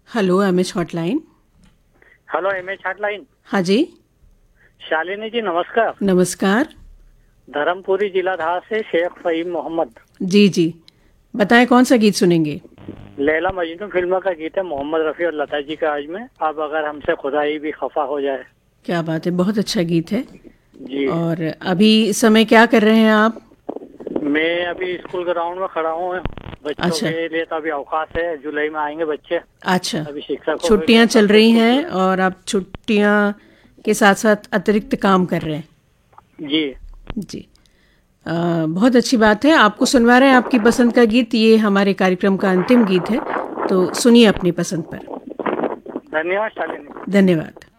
Hello MH hotline. Hello MH hotline. हाँ जी, शालिनी जी नमस्कार। नमस्कार। धर्मपुरी जिला धार से शेख फहीम मोहम्मद। जी जी, बताएं कौन सा गीत सुनेंगे? लैला मजनू फिल्म का गीत है, मोहम्मद रफ़ी और लता जी का आज में। अब अगर हमसे खुदाई भी खफा हो जाए। क्या बात है, बहुत अच्छा गीत है। जी, और अभी इस समय क्या कर रहे हैं आप? मैं अभी स्कूल ग्राउंड में खड़ा हूँ। बच्चों अच्छा के लिए तो अभी अवकाश है, जुलाई में आएंगे बच्चे। अच्छा, अभी शिक्षकों के लिए छुट्टियां चल सबको रही स्कूल हैं और आप छुट्टियां के साथ साथ अतिरिक्त काम कर रहे हैं। जी, जी, बहुत अच्छी बात है। आपको सुनवा रहे हैं आपकी पसंद का गीत। ये हमारे कार्यक्रम का अंतिम गीत है, तो सुनिए अपनी पसंद पर। धन्यवाद शालिनी। धन्यवाद।